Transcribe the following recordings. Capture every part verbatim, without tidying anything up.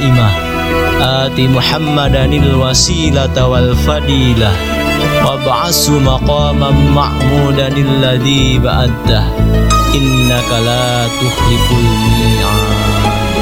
da'imah. Ati Muhammadanil wasilata wal fadilah wab'ashu maqaman ma'mudanil ladzi ba'addah. Innaka la tukhliful mi'ad.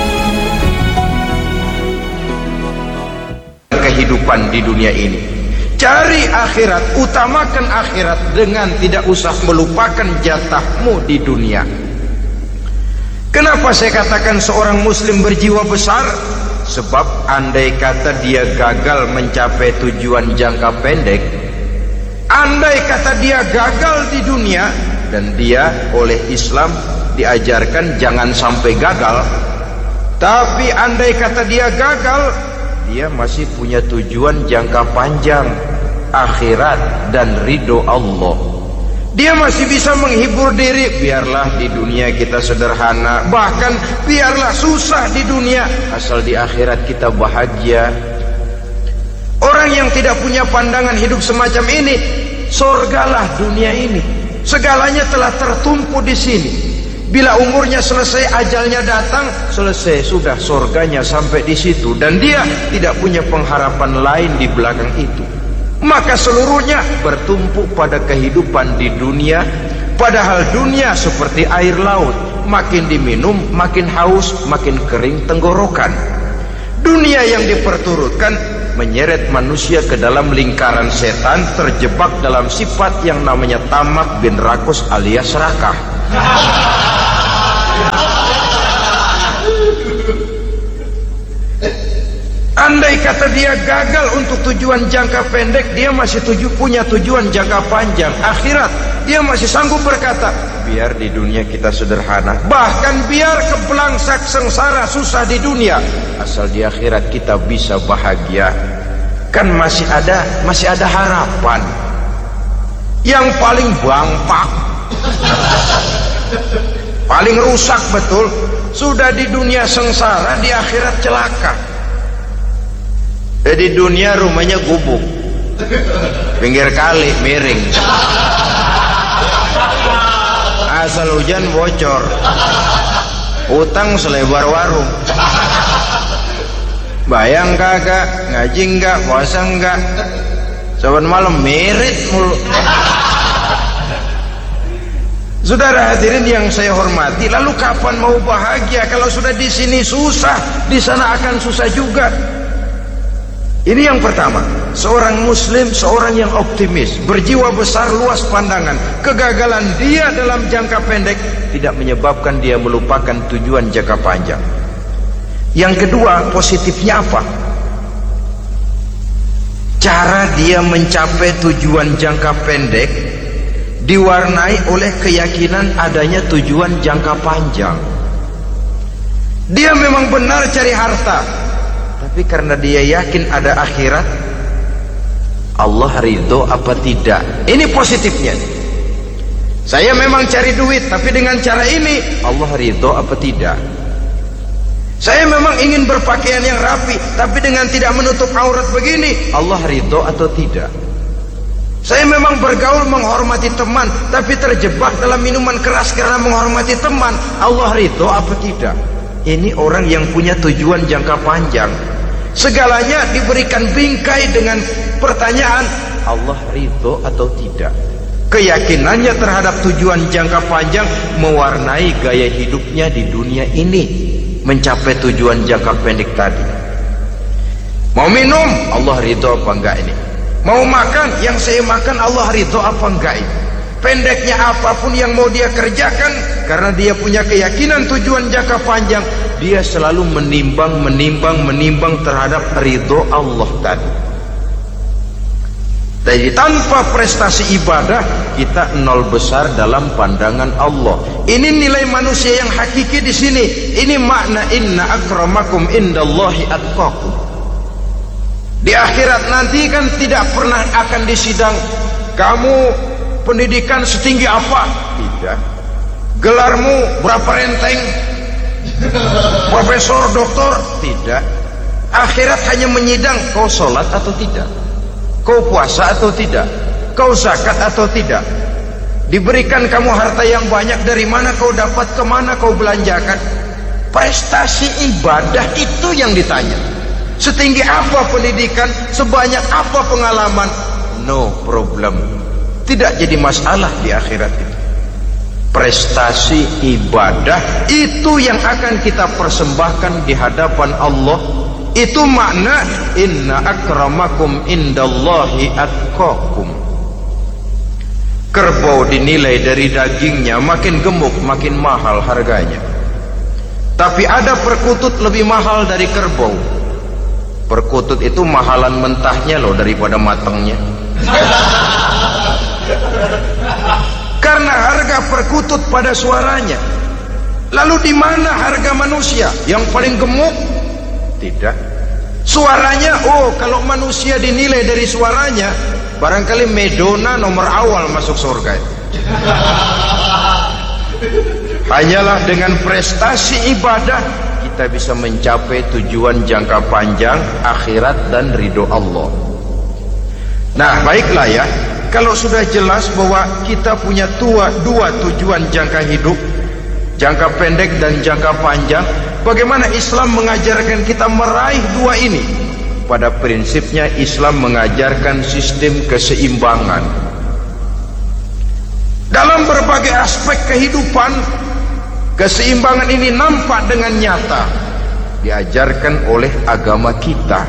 Kehidupan di dunia ini, cari akhirat, utamakan akhirat dengan tidak usah melupakan jatahmu di dunia. Kenapa saya katakan seorang muslim berjiwa besar? Sebab andai kata dia gagal mencapai tujuan jangka pendek, andai kata dia gagal di dunia, dan dia oleh Islam diajarkan jangan sampai gagal, tapi andai kata dia gagal, dia masih punya tujuan jangka panjang, akhirat dan ridho Allah. Dia masih bisa menghibur diri, biarlah di dunia kita sederhana, bahkan biarlah susah di dunia, asal di akhirat kita bahagia. Orang yang tidak punya pandangan hidup semacam ini, sorgalah dunia ini, segalanya telah tertumpu di sini. Bila umurnya selesai, ajalnya datang, selesai sudah, sorganya sampai di situ, dan dia tidak punya pengharapan lain di belakang itu. Maka seluruhnya bertumpu pada kehidupan di dunia, padahal dunia seperti air laut, makin diminum makin haus, makin kering tenggorokan. Dunia yang diperturutkan menyeret manusia ke dalam lingkaran setan, terjebak dalam sifat yang namanya tamak bin rakus alias serakah. Andai kata dia gagal untuk tujuan jangka pendek, dia masih tuju, punya tujuan jangka panjang, akhirat. Dia masih sanggup berkata, biar di dunia kita sederhana, bahkan biar kebelangsak sengsara susah di dunia, asal di akhirat kita bisa bahagia. Kan masih ada masih ada harapan. Yang paling bangpak, paling rusak betul, sudah di dunia sengsara, di akhirat celaka. Di dunia rumahnya gubuk, pinggir kali miring, asal hujan bocor, utang selebar warung. Bayang kagak, ngaji enggak, puasa enggak, saban malam merit mulu. Saudara hadirin yang saya hormati, lalu kapan mau bahagia kalau sudah di sini susah, di sana akan susah juga. Ini yang pertama, seorang muslim, seorang yang optimis, berjiwa besar, luas pandangan. Kegagalan dia dalam jangka pendek tidak menyebabkan dia melupakan tujuan jangka panjang. Yang kedua, positifnya apa? Cara dia mencapai tujuan jangka pendek diwarnai oleh keyakinan adanya tujuan jangka panjang. Dia memang benar cari harta, tapi karena dia yakin ada akhirat, Allah ridho apa tidak? Ini positifnya. Saya memang cari duit, tapi dengan cara ini Allah ridho apa tidak? Saya memang ingin berpakaian yang rapi, tapi dengan tidak menutup aurat begini, Allah ridho atau tidak? Saya memang bergaul menghormati teman, tapi terjebak dalam minuman keras karena menghormati teman, Allah ridho apa tidak? Ini orang yang punya tujuan jangka panjang. Segalanya diberikan bingkai dengan pertanyaan, Allah ridho atau tidak? Keyakinannya terhadap tujuan jangka panjang mewarnai gaya hidupnya di dunia ini, mencapai tujuan jangka pendek tadi. Mau minum, Allah ridho apa enggak ini? Mau makan, yang saya makan Allah ridho apa enggak ini? Pendeknya apapun yang mau dia kerjakan, karena dia punya keyakinan tujuan jangka panjang, dia selalu menimbang, menimbang, menimbang terhadap ridho Allah tadi. Jadi tanpa prestasi ibadah, kita nol besar dalam pandangan Allah. Ini nilai manusia yang hakiki di sini. Ini makna inna akramakum indallahi atqakum. Di akhirat nanti kan tidak pernah akan disidang, kamu pendidikan setinggi apa? Tidak. Gelarmu berapa renteng? Profesor, doktor? Tidak. Akhirat hanya menyidang kau sholat atau tidak, kau puasa atau tidak, kau zakat atau tidak. Diberikan kamu harta yang banyak, dari mana kau dapat, kemana kau belanjakan. prestasi ibadah itu yang ditanya. Setinggi apa pendidikan, sebanyak apa pengalaman, no problem, tidak jadi masalah di akhirat itu. Prestasi ibadah itu yang akan kita persembahkan di hadapan Allah. Itu makna inna akramakum indallahi atqakum. Kerbau dinilai dari dagingnya, makin gemuk makin mahal harganya. Tapi ada perkutut lebih mahal dari kerbau. Perkutut itu mahalan mentahnya loh daripada matangnya. Karena harga perkutut pada suaranya. Lalu di mana harga manusia? Yang paling gemuk? Tidak. Suaranya, oh kalau manusia dinilai dari suaranya, barangkali Madonna nomor awal masuk surga. Hanyalah dengan prestasi ibadah kita bisa mencapai tujuan jangka panjang akhirat dan ridho Allah. Nah, baiklah ya. Kalau sudah jelas bahwa kita punya tua, dua tujuan jangka hidup, jangka pendek dan jangka panjang, bagaimana Islam mengajarkan kita meraih dua ini? Pada prinsipnya Islam mengajarkan sistem keseimbangan. Dalam berbagai aspek kehidupan, keseimbangan ini nampak dengan nyata diajarkan oleh agama kita.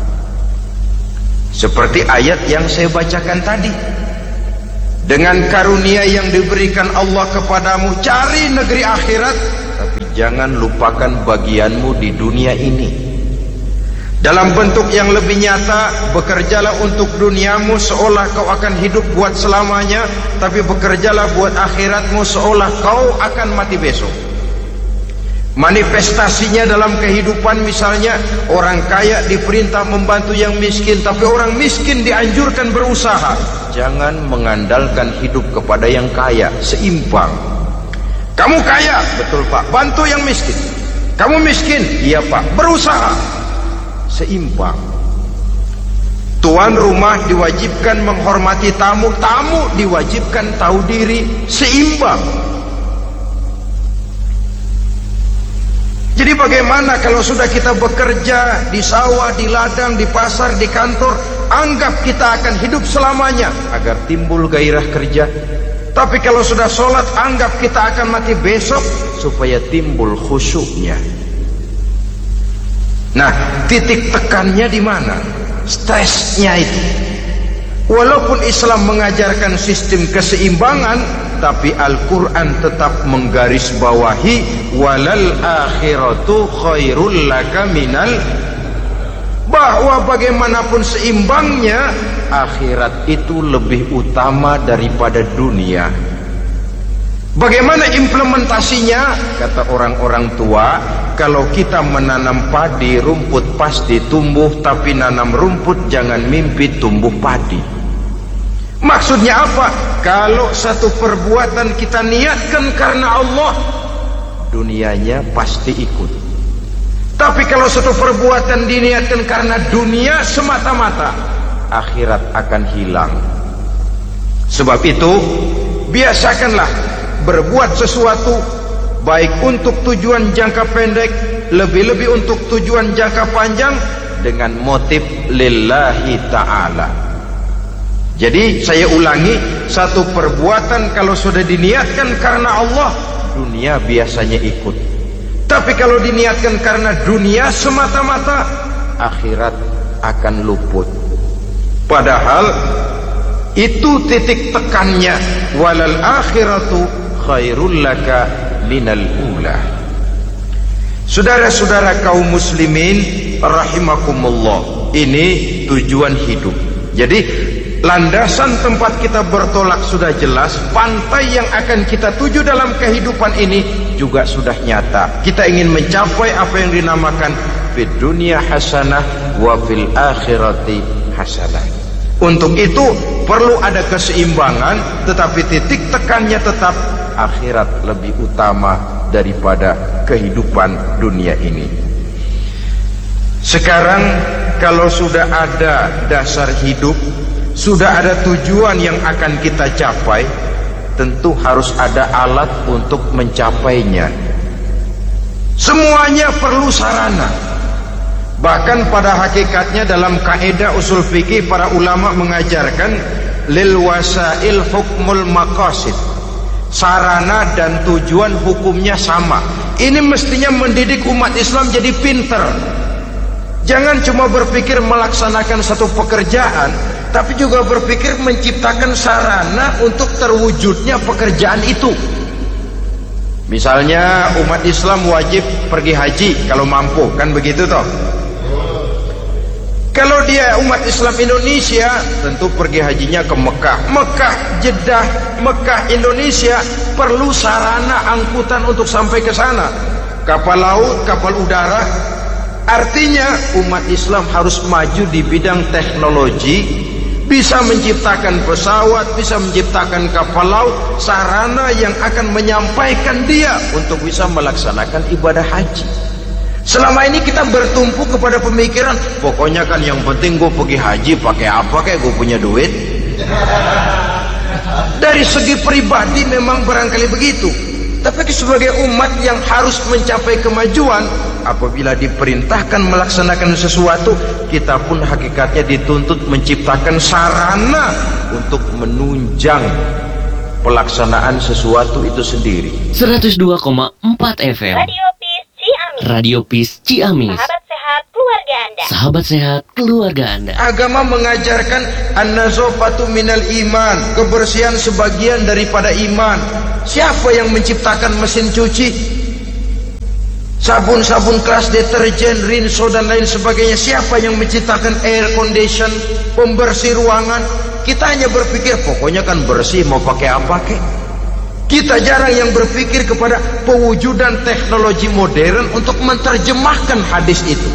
Seperti ayat yang saya bacakan tadi. Dengan karunia yang diberikan Allah kepadamu, cari negeri akhirat, tapi jangan lupakan bagianmu di dunia ini. Dalam bentuk yang lebih nyata, bekerjalah untuk duniamu seolah kau akan hidup buat selamanya, tapi bekerjalah buat akhiratmu seolah kau akan mati besok. Manifestasinya dalam kehidupan, misalnya orang kaya diperintah membantu yang miskin, tapi orang miskin dianjurkan berusaha. Jangan mengandalkan hidup kepada yang kaya, seimbang. Kamu kaya, betul Pak, bantu yang miskin. Kamu miskin, iya Pak, berusaha, seimbang. Tuan rumah diwajibkan menghormati tamu, tamu diwajibkan tahu diri, seimbang. Jadi bagaimana kalau sudah kita bekerja di sawah, di ladang, di pasar, di kantor, anggap kita akan hidup selamanya agar timbul gairah kerja. Tapi kalau sudah sholat, anggap kita akan mati besok supaya timbul khusyuknya. Nah, titik tekannya di mana? Stresnya itu. Walaupun Islam mengajarkan sistem keseimbangan, tapi Al-Quran tetap menggarisbawahi walal akhiratu khairul laka minal, bahwa bagaimanapun seimbangnya, akhirat itu lebih utama daripada dunia. Bagaimana implementasinya? Kata orang-orang tua, kalau kita menanam padi, rumput pasti tumbuh, tapi nanam rumput jangan mimpi tumbuh padi. Maksudnya apa? Kalau satu perbuatan kita niatkan karena Allah, dunianya pasti ikut. Tapi kalau satu perbuatan diniatkan karena dunia semata-mata, akhirat akan hilang. Sebab itu, biasakanlah berbuat sesuatu baik untuk tujuan jangka pendek, lebih-lebih untuk tujuan jangka panjang, dengan motif lillahi ta'ala. Jadi saya ulangi, satu perbuatan kalau sudah diniatkan karena Allah, dunia biasanya ikut. Tapi kalau diniatkan karena dunia semata-mata, akhirat akan luput. Padahal itu titik tekannya, walal akhiratu khairul laka minal ula. Saudara-saudara kaum muslimin rahimakumullah, ini tujuan hidup. Jadi landasan tempat kita bertolak sudah jelas, pantai yang akan kita tuju dalam kehidupan ini juga sudah nyata. Kita ingin mencapai apa yang dinamakan fid dunya hasanah wa fil akhirati hasanah. Untuk itu perlu ada keseimbangan, tetapi titik tekannya tetap akhirat lebih utama daripada kehidupan dunia ini. Sekarang kalau sudah ada dasar hidup, sudah ada tujuan yang akan kita capai, tentu harus ada alat untuk mencapainya. Semuanya perlu sarana. Bahkan pada hakikatnya dalam kaidah usul fikih para ulama mengajarkan lil wasail hukmul maqasid. Sarana dan tujuan hukumnya sama. Ini mestinya mendidik umat Islam jadi pinter. Jangan cuma berpikir melaksanakan satu pekerjaan, tapi juga berpikir menciptakan sarana untuk terwujudnya pekerjaan itu. Misalnya umat Islam wajib pergi haji kalau mampu, kan begitu toh? Kalau dia umat Islam Indonesia, tentu pergi hajinya ke Mekah. Mekah, Jeddah, Mekah, Indonesia perlu sarana angkutan untuk sampai ke sana. Kapal laut, kapal udara. Artinya umat Islam harus maju di bidang teknologi, bisa menciptakan pesawat, bisa menciptakan kapal laut, sarana yang akan menyampaikan dia untuk bisa melaksanakan ibadah haji. Selama ini kita bertumpu kepada pemikiran, pokoknya kan yang penting gue pergi haji pakai apa kayak gue punya duit. Dari segi pribadi memang barangkali begitu, tapi sebagai umat yang harus mencapai kemajuan, apabila diperintahkan melaksanakan sesuatu, kita pun hakikatnya dituntut menciptakan sarana untuk menunjang pelaksanaan sesuatu itu sendiri. seratus dua koma empat F M Radio Peace Ciamis. Radio Peace Ciamis. Sahabat sehat keluarga Anda. Sahabat sehat keluarga Anda. Agama mengajarkan an-nazafatu minal iman, kebersihan sebagian daripada iman. Siapa yang menciptakan mesin cuci? Sabun-sabun keras, deterjen, rinso dan lain sebagainya. Siapa yang menciptakan air condition, pembersih ruangan? Kita hanya berpikir pokoknya kan bersih, mau pakai apa kek? Kita jarang yang berpikir kepada pewujudan teknologi modern untuk menerjemahkan hadis itu.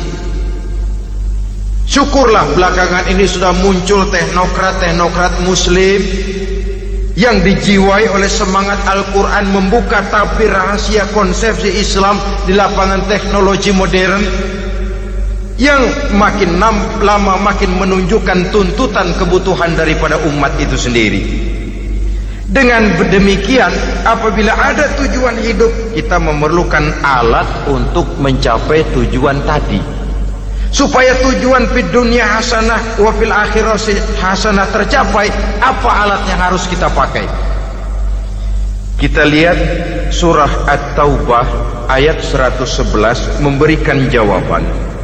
Syukurlah belakangan ini sudah muncul teknokrat-teknokrat muslim yang dijiwai oleh semangat Al-Quran membuka tabir rahasia konsepsi Islam di lapangan teknologi modern, yang makin lama makin menunjukkan tuntutan kebutuhan daripada umat itu sendiri. Dengan demikian, apabila ada tujuan hidup, kita memerlukan alat untuk mencapai tujuan tadi. Supaya tujuan fid dunya hasanah wa fil akhirati hasanah tercapai, apa alat yang harus kita pakai? Kita lihat surah At-Taubah ayat seratus sebelas memberikan jawaban.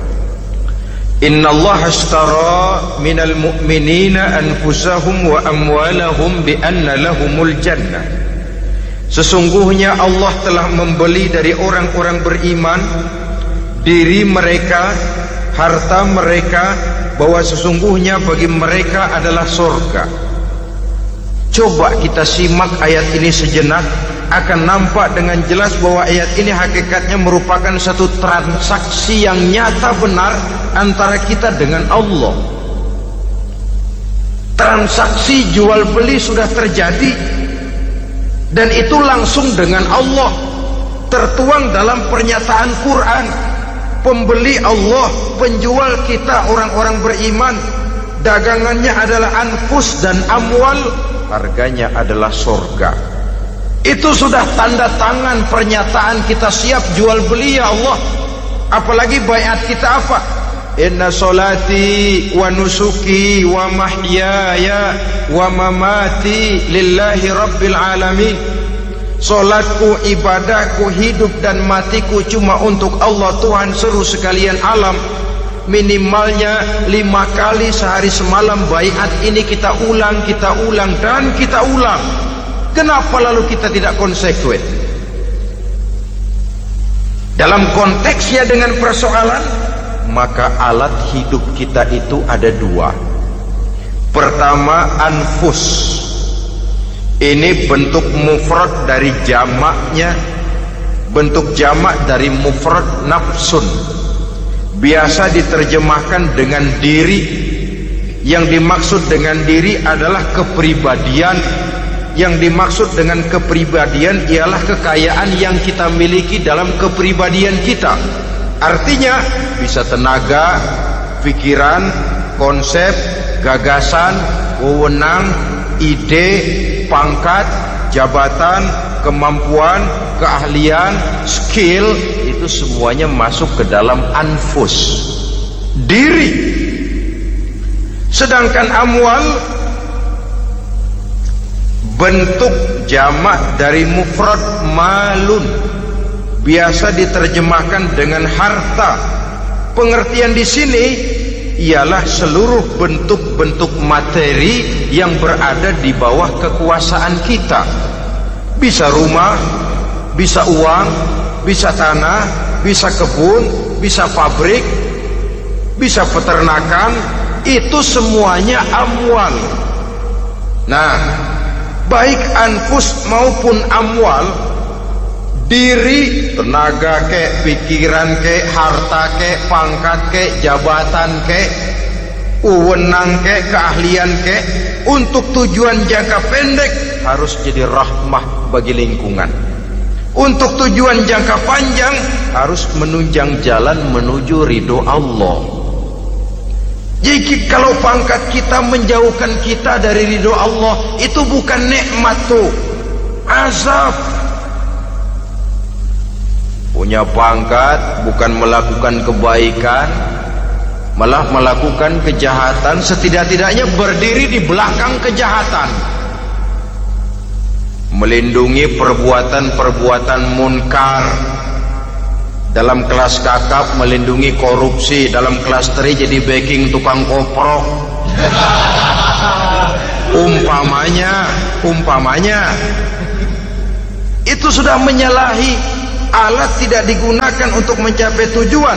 Innallaha ashtara minal mu'minina anfusahum wa amwalahum bi anna lahumul jannah. Sesungguhnya Allah telah membeli dari orang-orang beriman diri mereka, harta mereka, bahwa sesungguhnya bagi mereka adalah surga. Coba kita simak ayat ini sejenak, akan nampak dengan jelas bahwa ayat ini hakikatnya merupakan satu transaksi yang nyata benar antara kita dengan Allah. Transaksi jual beli sudah terjadi, dan itu langsung dengan Allah, tertuang dalam pernyataan Quran. Pembeli Allah, penjual kita orang-orang beriman, dagangannya adalah anfus dan amwal, harganya adalah surga. Itu sudah tanda tangan pernyataan kita siap jual beli ya Allah. Apalagi baiat kita apa? Inna solati wa nusuki wa mahyaya wa mamati lillahi rabbil alamin. Solatku, ibadahku, hidup dan matiku cuma untuk Allah Tuhan seru sekalian alam. Minimalnya lima kali sehari semalam baiat ini kita ulang, kita ulang dan kita ulang. Kenapa lalu kita tidak konsekuen? Dalam konteksnya dengan persoalan, maka alat hidup kita itu ada dua. Pertama, anfus. Ini bentuk mufrad dari jamaknya, bentuk jamak dari mufrad nafsun. Biasa diterjemahkan dengan diri. Yang dimaksud dengan diri adalah kepribadian. Yang dimaksud dengan kepribadian ialah kekayaan yang kita miliki dalam kepribadian kita. Artinya bisa tenaga, pikiran, konsep, gagasan, wewenang, ide, pangkat, jabatan, kemampuan, keahlian, skill, itu itu semuanya masuk ke dalam anfus, diri. Sedangkan amwal bentuk jamak dari mufrad malun, biasa diterjemahkan dengan harta. Pengertian di sini ialah seluruh bentuk-bentuk materi yang berada di bawah kekuasaan kita. Bisa rumah, bisa uang, bisa tanah, bisa kebun, bisa pabrik, bisa peternakan, itu semuanya amwal. Nah, baik anfus maupun amwal, diri, tenaga ke, pikiran ke, harta ke, pangkat ke, jabatan ke, wewenang ke, keahlian ke, untuk tujuan jangka pendek harus jadi rahmah bagi lingkungan. Untuk tujuan jangka panjang harus menunjang jalan menuju ridho Allah. Jadi kalau pangkat kita menjauhkan kita dari ridho Allah, itu bukan nikmat tuh, azab. Punya pangkat bukan melakukan kebaikan, malah melakukan kejahatan, setidak-tidaknya berdiri di belakang kejahatan, melindungi perbuatan-perbuatan munkar. Dalam kelas kakap melindungi korupsi, dalam kelas teri jadi backing tukang koprok. Umpamanya, umpamanya itu sudah menyalahi. Alat tidak digunakan untuk mencapai tujuan,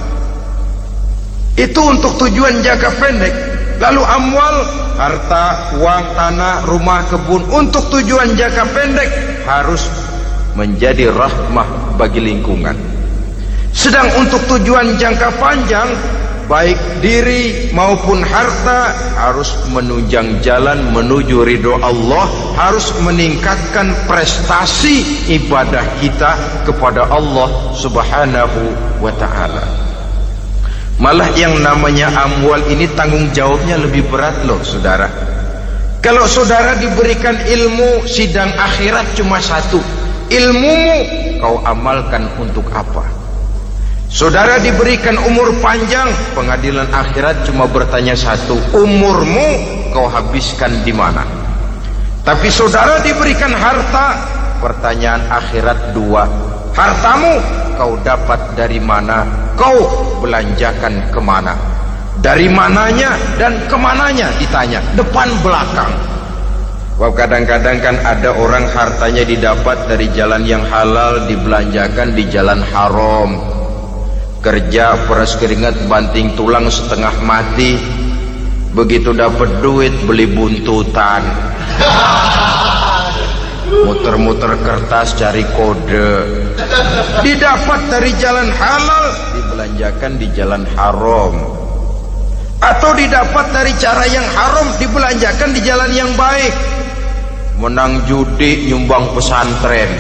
itu untuk tujuan jangka pendek. Lalu amwal, harta, uang, tanah, rumah, kebun, untuk tujuan jangka pendek harus menjadi rahmah bagi lingkungan. Sedang untuk tujuan jangka panjang, baik diri maupun harta harus menunjang jalan menuju ridho Allah, harus meningkatkan prestasi ibadah kita kepada Allah Subhanahu wa ta'ala. Malah yang namanya amwal ini tanggung jawabnya lebih berat loh saudara. Kalau saudara diberikan ilmu, sidang akhirat cuma satu, ilmumu kau amalkan untuk apa? Saudara diberikan umur panjang, pengadilan akhirat cuma bertanya satu, umurmu kau habiskan di mana? Tapi saudara diberikan harta, pertanyaan akhirat dua, hartamu kau dapat dari mana? Kau belanjakan kemana? Dari mananya dan kemananya ditanya, depan belakang. Wah, kadang-kadang kan ada orang hartanya didapat dari jalan yang halal, dibelanjakan di jalan haram. Kerja peras keringat banting tulang setengah mati, begitu dapat duit beli buntutan, muter-muter kertas cari kode. Didapat dari jalan halal, dibelanjakan di jalan haram. Atau didapat dari cara yang haram, dibelanjakan di jalan yang baik. Menang judi, nyumbang pesantren.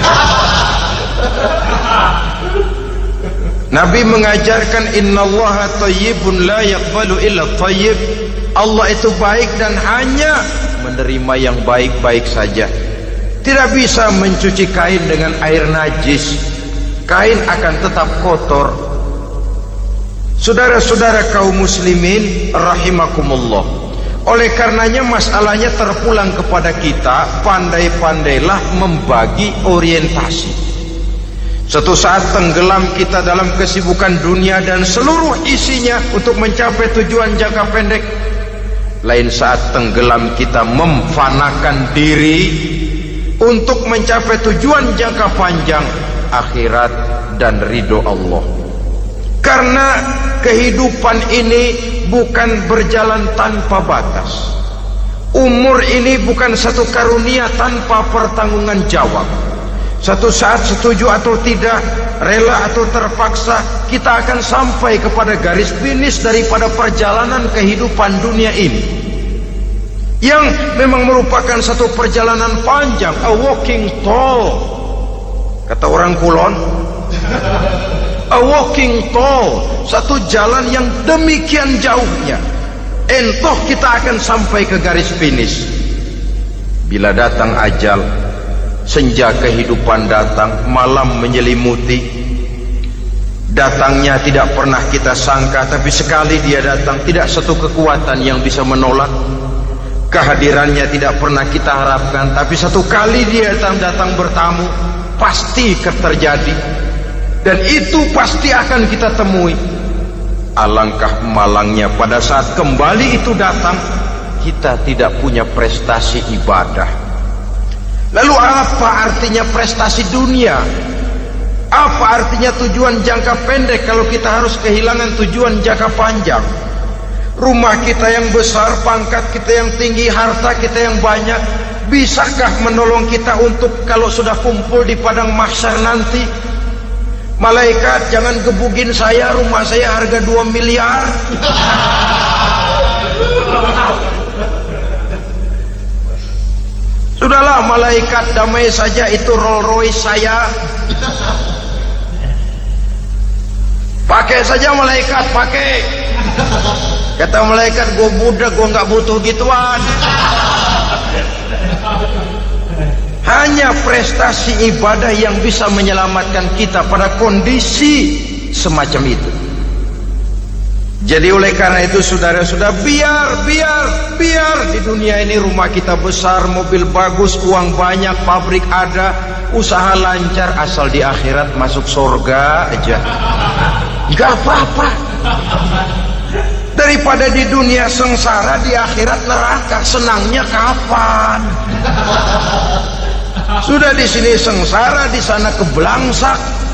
Nabi mengajarkan innallaha thayyibun la yaqbalu illa thayyib. Allah itu baik dan hanya menerima yang baik-baik saja. Tidak bisa mencuci kain dengan air najis. Kain akan tetap kotor. Saudara-saudara kaum muslimin rahimakumullah. Oleh karenanya masalahnya terpulang kepada kita, pandai-pandailah membagi orientasi. Suatu saat tenggelam kita dalam kesibukan dunia dan seluruh isinya untuk mencapai tujuan jangka pendek. Lain saat tenggelam kita memfanakan diri untuk mencapai tujuan jangka panjang, akhirat dan ridho Allah. Karena kehidupan ini bukan berjalan tanpa batas. Umur ini bukan satu karunia tanpa pertanggungan jawab. Satu saat setuju atau tidak, rela atau terpaksa, kita akan sampai kepada garis finish daripada perjalanan kehidupan dunia ini, yang memang merupakan satu perjalanan panjang, a walking tall, kata orang Kulon. A walking tall, satu jalan yang demikian jauhnya. Entoh kita akan sampai ke garis finish. Bila datang ajal, senja kehidupan datang, malam menyelimuti, Datangnya tidak pernah kita sangka, tapi sekali dia datang tidak satu kekuatan yang bisa menolak. Kehadirannya tidak pernah kita harapkan, tapi satu kali dia datang, datang bertamu, pasti terjadi. Dan itu pasti akan kita temui. Alangkah malangnya pada saat kembali itu datang, kita tidak punya prestasi ibadah. Lalu apa artinya prestasi dunia? Apa artinya tujuan jangka pendek kalau kita harus kehilangan tujuan jangka panjang? Rumah kita yang besar, pangkat kita yang tinggi, harta kita yang banyak, bisakah menolong kita untuk kalau sudah kumpul di padang mahsyar nanti? Malaikat, jangan gebugin saya, rumah saya harga dua miliar. Sudahlah malaikat, damai saja, itu Rolls Royce saya. Pakai saja malaikat, pakai. Kata malaikat, gue budak, gue gak butuh gituan. Hanya prestasi ibadah yang bisa menyelamatkan kita pada kondisi semacam itu. Jadi oleh karena itu saudara-saudara, biar, biar, biar di dunia ini rumah kita besar, mobil bagus, uang banyak, pabrik ada, usaha lancar, asal di akhirat masuk surga aja. Gak apa-apa. Daripada di dunia sengsara, di akhirat neraka, senangnya kapan? Sudah di sini sengsara, di sana kebelangsak.